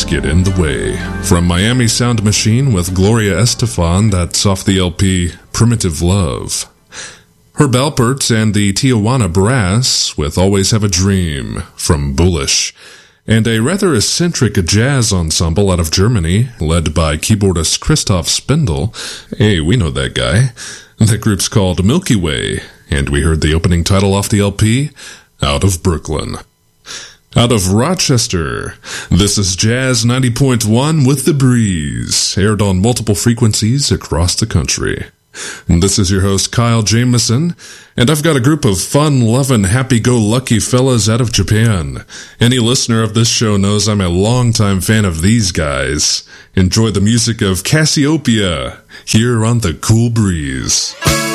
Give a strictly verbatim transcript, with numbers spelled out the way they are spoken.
get in the way. From Miami Sound Machine with Gloria Estefan, that's off the L P Primitive Love. Herb Alpert and the Tijuana Brass with Always Have a Dream from Bullish. And a rather eccentric jazz ensemble out of Germany, led by keyboardist Christoph Spindel. Hey, we know that guy. The group's called Milky Way, and we heard the opening title off the L P, Out of Brooklyn. Out of Rochester, this is Jazz ninety point one with The Breeze, aired on multiple frequencies across the country. This is your host, Kyle Jameson, and I've got a group of fun-loving, happy-go-lucky fellas out of Japan. Any listener of this show knows I'm a longtime fan of these guys. Enjoy the music of Cassiopeia here on The Cool Breeze.